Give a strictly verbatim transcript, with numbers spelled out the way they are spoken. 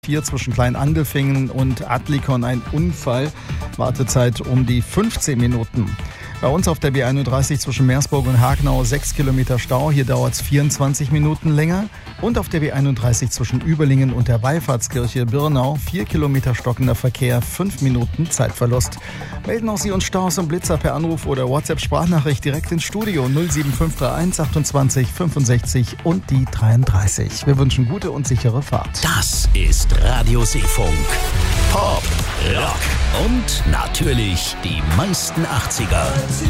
vier zwischen Kleinangelfingen und Adlikon ein Unfall. Wartezeit um die fünfzehn Minuten. Bei uns auf der B einunddreißig zwischen Meersburg und Hagenau sechs Kilometer Stau. Hier dauert es vierundzwanzig Minuten länger. Und auf der B einunddreißig zwischen Überlingen und der Wallfahrtskirche Birnau vier Kilometer stockender Verkehr, fünf Minuten Zeitverlust. Melden auch Sie uns Staus und Blitzer per Anruf oder WhatsApp-Sprachnachricht direkt ins Studio null sieben fünf drei eins achtundzwanzig fünfundsechzig und die dreiunddreißig. Wir wünschen gute und sichere Fahrt. Das ist Radio Seefunk. Pop, Rock und natürlich die meisten achtziger.